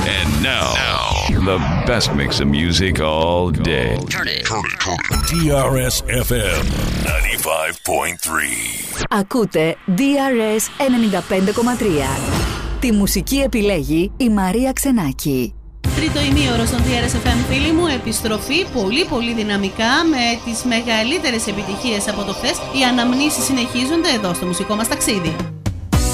And now, the best mix of music all day. Turn it. DRS FM 95.3. Ακούτε DRS 95.3. Τη μουσική επιλέγει η Μαρία Ξενάκη. Τρίτο ημίωρο στον DRS FM, φίλοι μου, επιστροφή πολύ δυναμικά με τις μεγαλύτερες επιτυχίες από το χθες. Οι αναμνήσεις συνεχίζονται εδώ στο μουσικό μας ταξίδι.